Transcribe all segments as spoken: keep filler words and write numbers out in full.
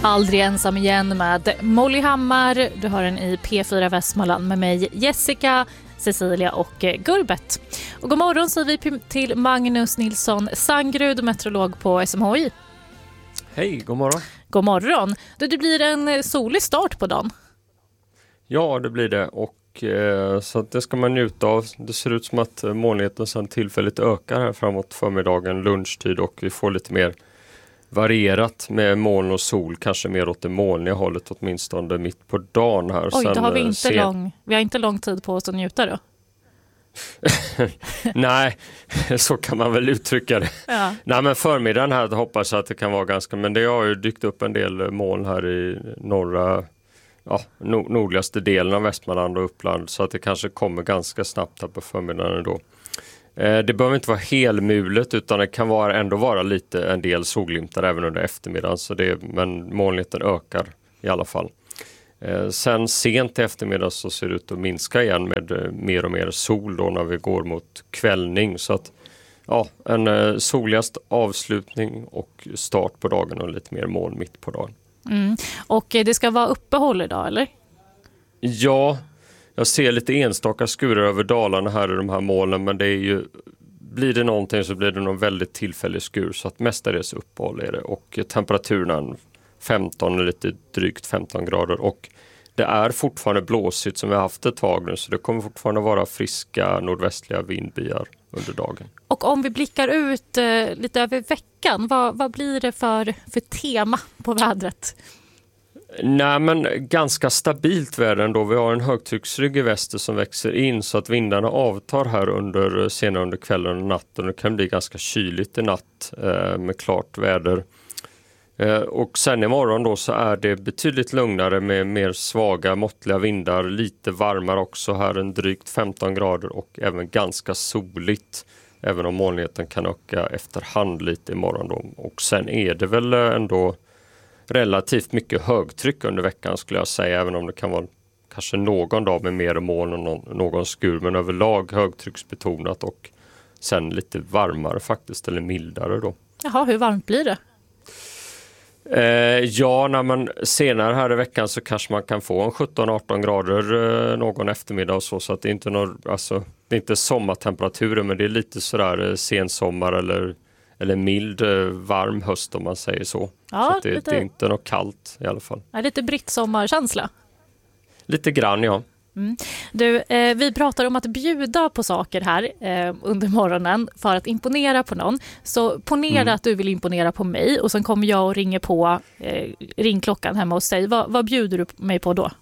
Aldrig ensam igen med Molly Hammar. Du har den i P fyra Västmanland med mig, Jessica, Cecilia och Gurbet. Och god morgon säger vi till Magnus Nilsson Sangrud, meteorolog på S M H I. Hej, god morgon. God morgon. Det blir en solig start på dagen. Ja, det blir det. Och eh, så att det ska man njuta av. Det ser ut som att molnigheten sen tillfälligt ökar här framåt förmiddagen, lunchtid, och vi får lite mer varierat med moln och sol, kanske mer åt det molniga hållet åtminstone mitt på dagen här. Oj, sen, då har vi inte sen... lång, vi har inte lång tid på oss att njuta då. Nej, så kan man väl uttrycka det. Ja. Nej, men förmiddagen här hoppas jag att det kan vara ganska, men det har ju dykt upp en del moln här i norra, ja, nordligaste delen av Västmanland och Uppland, så att det kanske kommer ganska snabbt här på förmiddagen då. Det behöver inte vara helmulet, utan det kan vara, ändå vara lite en del solglimtar även under eftermiddagen, så det, men molnigheten ökar i alla fall. Eh, sen sent i eftermiddag så ser det ut att minska igen med eh, mer och mer sol då när vi går mot kvällning, så att ja, en eh, soligast avslutning och start på dagen och lite mer moln mitt på dagen. Mm. Och eh, det ska vara uppehåll idag, eller? Ja, jag ser lite enstaka skurar över Dalarna här i de här molnen, men det är ju, blir det någonting så blir det någon väldigt tillfällig skur, så att mestadels uppehåll är det, och temperaturen femton, lite drygt femton grader, och det är fortfarande blåsigt som vi har haft ett tag nu, så det kommer fortfarande vara friska nordvästliga vindbyar under dagen. Och om vi blickar ut eh, lite över veckan, vad, vad blir det för, för tema på vädret? Nej, men ganska stabilt väder ändå. Vi har en högtrycksrygg i väster som växer in, så att vindarna avtar här under, senare under kvällen och natten. Det kan bli ganska kyligt i natt eh, med klart väder. Eh, och sen imorgon då så är det betydligt lugnare med mer svaga måttliga vindar, lite varmare också här, en drygt femton grader, och även ganska soligt, även om molnigheten kan öka efterhand lite imorgon då. Och sen är det väl ändå relativt mycket högtryck under veckan skulle jag säga, även om det kan vara kanske någon dag med mer moln och någon, någon skur, men överlag högtrycksbetonat och sen lite varmare faktiskt, eller mildare då. Jaha, hur varmt blir det? Eh, ja, när man senare här i veckan så kanske man kan få en sjutton arton grader eh, någon eftermiddag och så, så att det är inte någon, alltså, det är inte sommartemperaturer, men det är lite sådär eh, sensommar eller eller mild, varm höst om man säger så. Ja, så att det, lite... det är inte något kallt i alla fall. Ja, lite brittsommarkänsla. Lite grann, ja. Mm. Du, eh, vi pratar om att bjuda på saker här eh, under morgonen för att imponera på någon. Så ponera mm. att du vill imponera på mig, och sen kommer jag och ringer på eh, ringklockan hemma hos dig. Va, vad bjuder du mig på då?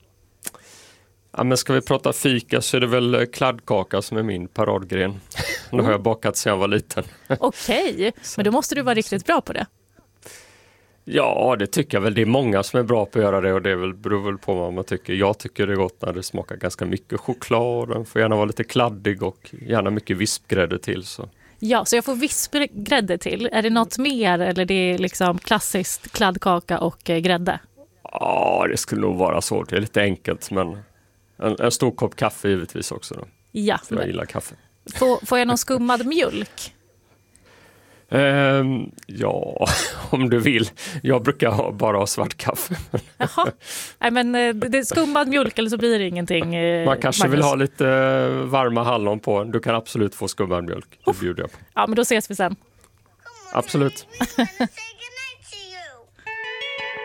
Ja, men ska vi prata fika så är det väl kladdkaka som är min paradgren. Nu har jag bakat sedan jag var liten. Okej, okay. Men då måste du vara riktigt bra på det. Ja, det tycker jag väl. Det är många som är bra på att göra det, och det är väl, beror väl på vad man tycker. Jag tycker det är gott när det smakar ganska mycket choklad. Den får gärna vara lite kladdig och gärna mycket vispgrädde till. Så. Ja, så jag får vispgrädde till. Är det något mer, eller det är liksom klassiskt kladdkaka och eh, grädde? Ja, det skulle nog vara så. Det är lite enkelt, men en, en stor kopp kaffe givetvis också då. Ja. För jag gillar kaffe. Får, får jag någon skummad mjölk? Um, ja, om du vill. Jag brukar ha, bara ha svart kaffe. Jaha, nej, men det är skummad mjölk eller så blir det ingenting. Eh, Man kanske Magnus. vill ha lite varma hallon på. Du kan absolut få skummad mjölk. Det bjuder jag på. Ja, men då ses vi sen. Absolut.